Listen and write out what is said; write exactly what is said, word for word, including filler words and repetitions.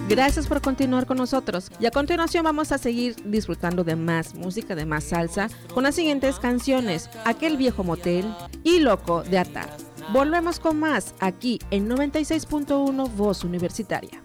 Gracias por continuar con nosotros. Y a continuación vamos a seguir disfrutando de más música, de más salsa, con las siguientes canciones: Aquel viejo motel y Loco de atar. Volvemos con más aquí en noventa y seis punto uno Voz Universitaria.